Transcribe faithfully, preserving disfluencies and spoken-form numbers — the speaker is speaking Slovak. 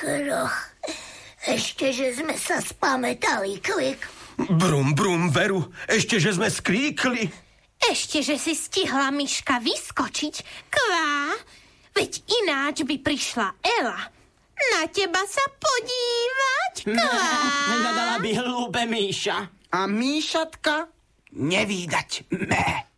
Kro, ešte, že sme sa spamätali, Klik. Brum, brum, Veru, ešte, že sme skríkli. Ešte, že si stihla Myška vyskočiť. Kvá, veď ináč by prišla Ela na teba sa podívať, kvá. Hľadala by hlúpe Míša. A Míšatka nevídať. Mé.